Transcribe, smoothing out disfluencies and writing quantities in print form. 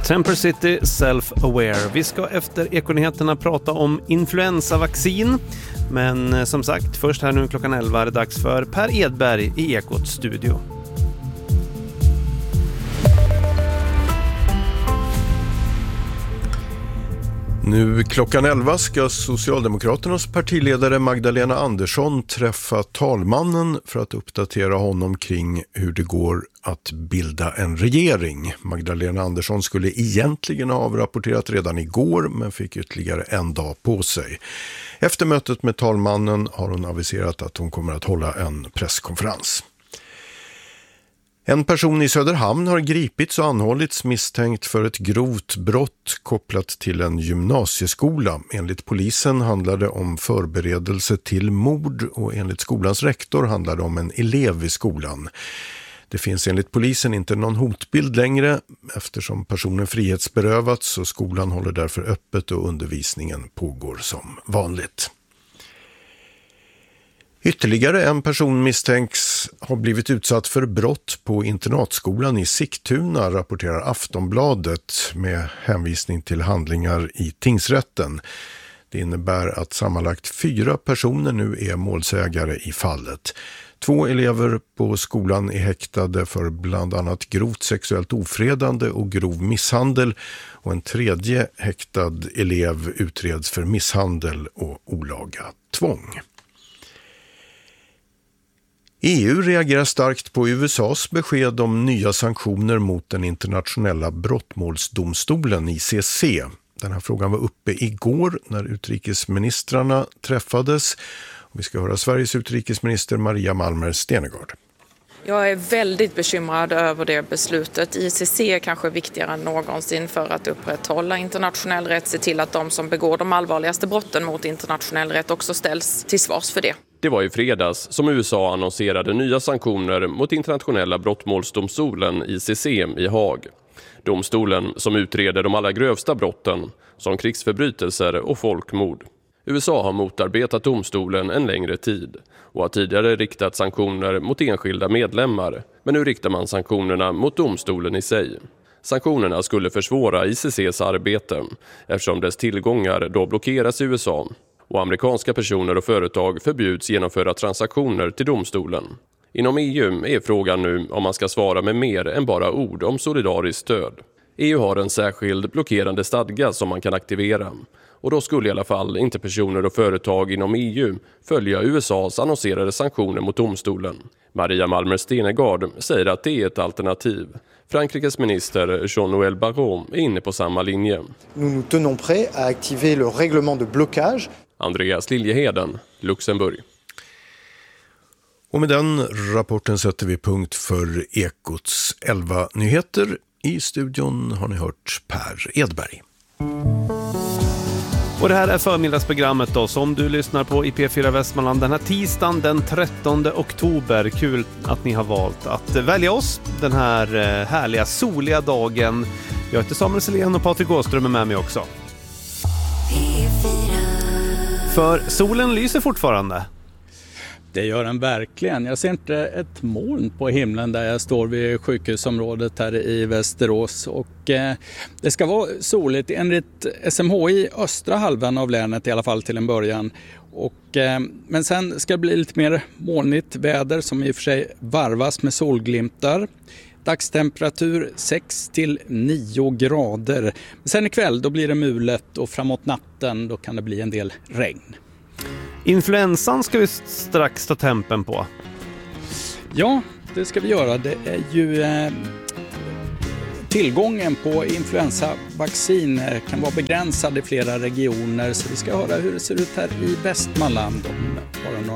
Temper City Self-Aware. Vi ska efter Ekonyheterna prata om influensavaccin. Men som sagt, först här nu klockan 11 är det dags för Per Edberg i Ekots studio. Nu klockan 11 ska Socialdemokraternas partiledare Magdalena Andersson träffa talmannen för att uppdatera honom kring hur det går att bilda en regering. Magdalena Andersson skulle egentligen ha avrapporterat redan igår men fick ytterligare en dag på sig. Efter mötet med talmannen har hon aviserat att hon kommer att hålla en presskonferens. En person i Söderhamn har gripits och anhållits misstänkt för ett grovt brott kopplat till en gymnasieskola. Enligt polisen handlar det om förberedelse till mord och enligt skolans rektor handlar det om en elev i skolan. Det finns enligt polisen inte någon hotbild längre eftersom personen frihetsberövats och skolan håller därför öppet och undervisningen pågår som vanligt. Ytterligare en person misstänks ha blivit utsatt för brott på internatskolan i Sigtuna, rapporterar Aftonbladet med hänvisning till handlingar i tingsrätten. Det innebär att sammanlagt 4 personer nu är målsägare i fallet. 2 elever på skolan är häktade för bland annat grovt sexuellt ofredande och grov misshandel och en 3:e häktad elev utreds för misshandel och olaga tvång. EU reagerar starkt på USAs besked om nya sanktioner mot den internationella brottmålsdomstolen ICC. Den här frågan var uppe igår när utrikesministrarna träffades. Vi ska höra Sveriges utrikesminister Maria Malmer Stenergard. Jag är väldigt bekymrad över det beslutet. ICC är kanske viktigare än någonsin för att upprätthålla internationell rätt, se till att de som begår de allvarligaste brotten mot internationell rätt också ställs till svars för det. Det var i fredags som USA annonserade nya sanktioner mot internationella brottmålsdomstolen ICC i Haag. Domstolen som utreder de allra grövsta brotten som krigsförbrytelser och folkmord. USA har motarbetat domstolen en längre tid och har tidigare riktat sanktioner mot enskilda medlemmar, men nu riktar man sanktionerna mot domstolen i sig. Sanktionerna skulle försvåra ICCs arbete eftersom dess tillgångar då blockeras i USA och amerikanska personer och företag förbjuds genomföra transaktioner till domstolen. Inom EU är frågan nu om man ska svara med mer än bara ord om solidariskt stöd. EU har en särskild blockerande stadga som man kan aktivera. Och då skulle i alla fall inte personer och företag inom EU följa USAs annonserade sanktioner mot domstolen. Maria Malmer Stenergard säger att det är ett alternativ. Frankrikes minister Jean-Noël Barrot är inne på samma linje. Nous tenons prêts à activer le règlement de blocage. Andreas Liljeheden, Luxemburg. Och med den rapporten sätter vi punkt för Ekots 11 nyheter. I studion har ni hört Per Edberg. Och det här är förmiddagsprogrammet då, som du lyssnar på i P4 Västmanland den här tisdagen den 13 oktober. Kul att ni har valt att välja oss den här härliga soliga dagen. Jag heter Samuel Selén och Patrik Åström är med mig också. För solen lyser fortfarande. Det gör den verkligen. Jag ser inte ett moln på himlen där jag står vid sjukhusområdet här i Västerås. Och det ska vara soligt enligt SMHI östra halvan av länet i alla fall till en början. Men sen ska det bli lite mer molnigt väder som i och för sig varvas med solglimtar. Dagstemperatur 6-9 grader. Men sen ikväll då blir det mulet och framåt natten då kan det bli en del regn. Influensan ska vi strax ta tempen på. Ja, det ska vi göra. Det är ju tillgången på influensavaccin kan vara begränsad i flera regioner. Så vi ska höra hur det ser ut här i Västmanland om bara